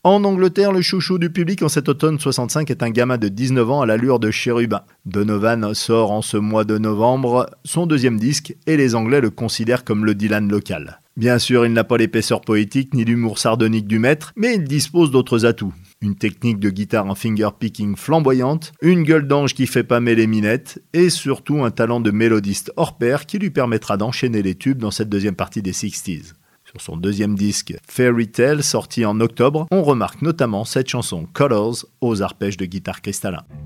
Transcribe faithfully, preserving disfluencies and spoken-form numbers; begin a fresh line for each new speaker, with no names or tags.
En Angleterre, le chouchou du public en cet automne soixante-cinq est un gamin de dix-neuf ans à l'allure de chérubin. Donovan sort en ce mois de novembre son deuxième disque et les Anglais le considèrent comme le Dylan local. Bien sûr, il n'a pas l'épaisseur poétique ni l'humour sardonique du maître, mais il dispose d'autres atouts. Une technique de guitare en fingerpicking flamboyante, une gueule d'ange qui fait pâmer les minettes, et surtout un talent de mélodiste hors pair qui lui permettra d'enchaîner les tubes dans cette deuxième partie des sixties. Sur son deuxième disque, Fairy Tale, sorti en octobre, on remarque notamment cette chanson Colors aux arpèges de guitare cristallin.